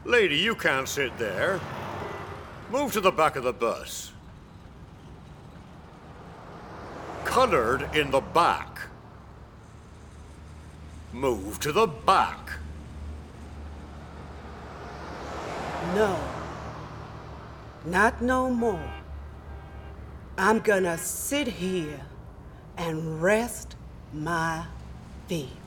Lady, you can't sit there. Move to the back of the bus. Colored in the back. Move to the back. No. Not no more. I'm gonna sit here and rest my feet.